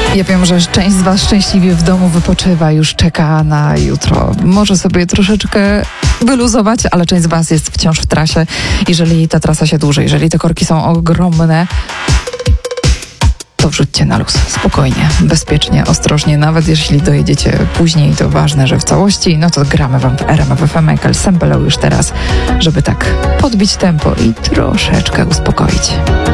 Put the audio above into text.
Ja wiem, że część z was szczęśliwie w domu wypoczywa, już czeka na jutro. Może sobie troszeczkę wyluzować, ale część z was jest wciąż w trasie. Jeżeli ta trasa się dłuży, jeżeli te korki są ogromne, to wrzućcie na luz. Spokojnie, bezpiecznie, ostrożnie. Nawet jeśli dojedziecie później, to ważne, że w całości, no to gramy wam w RMF FM Michael Sembelou już teraz, żeby tak podbić tempo i troszeczkę uspokoić.